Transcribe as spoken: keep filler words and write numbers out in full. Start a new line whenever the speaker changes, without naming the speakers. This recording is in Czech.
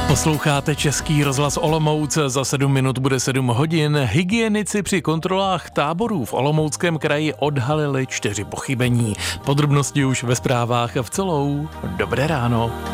Posloucháte Český rozhlas Olomouc, za sedm minut bude sedm hodin. Hygienici při kontrolách táborů v Olomouckém kraji odhalili čtyři pochybení. Podrobnosti už ve zprávách v celou. Dobré ráno.